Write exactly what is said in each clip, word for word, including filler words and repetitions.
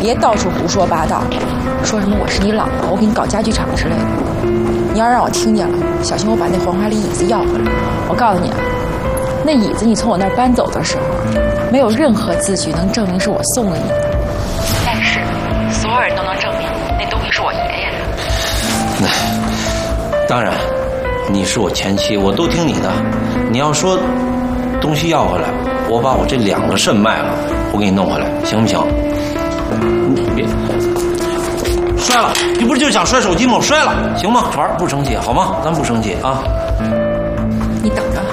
别到处胡说八道，说什么我是你姥姥，我给你搞家具厂之类的。你要让我听见了，小心我把那黄花梨椅子要回来。我告诉你啊，那椅子你从我那儿搬走的时候，没有任何字据能证明是我送给你的，但是所有人都能证明那东西是我爷爷的。 那当然，你是我前妻，我都听你的。你要说东西要回来，我把我这两个肾卖了，我给你弄回来，行不行？你别摔了，你不是就想摔手机吗？摔了，行吗？船儿不生气，好吗？咱不生气啊。 你等着。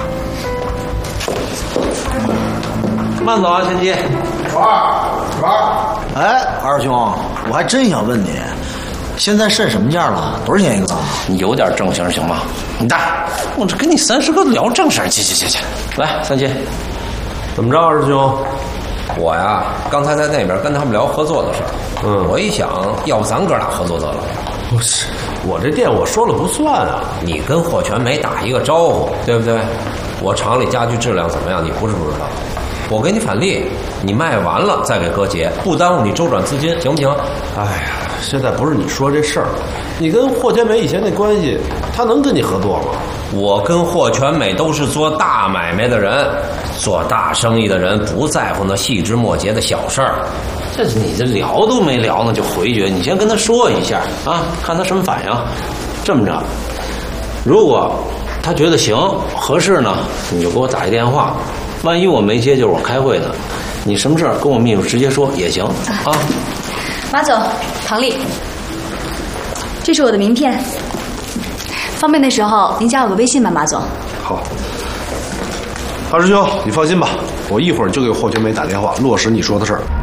慢走啊，前妻。 船儿，船儿。哎，二兄，我还真想问你，现在肾什么价了？多少钱一个？ 你有点正形行吗？你大，我这跟你三十个聊正事儿，去去去去。来，三七， 怎么着，二师兄？ 我呀，刚才在那边跟他们聊合作的事儿。 嗯， 我一想，要不咱哥俩合作得了？ 不是，我这店我说了不算啊。 你跟霍全梅打一个招呼，对不对？我厂里家具质量怎么样，你不是不知道。我给你返利，你卖完了再给哥结，不耽误你周转资金，行不行？ 哎呀，现在不是你说这事儿，你跟霍全梅以前那关系，他能跟你合作吗？ 我跟霍全美都是做大买卖的人，做大生意的人不在乎那细枝末节的小事儿。 这你这聊都没聊呢就回绝，你先跟他说一下啊，看他什么反应。这么着，如果他觉得行合适呢，你就给我打一电话，万一我没接就是我开会呢，你什么事儿跟我秘书直接说也行啊。 马总，唐丽，这是我的名片，方便的时候您加我个微信吧，马总。 好，二师兄，你放心吧，我一会儿就给霍全梅打电话，落实你说的事儿。